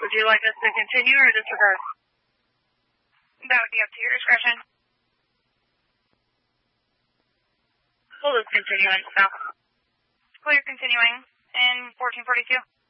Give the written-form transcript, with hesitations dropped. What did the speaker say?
Would you like us to continue or disregard? That would be up to your discretion. We'll just continue on south. Clear continuing in 1442.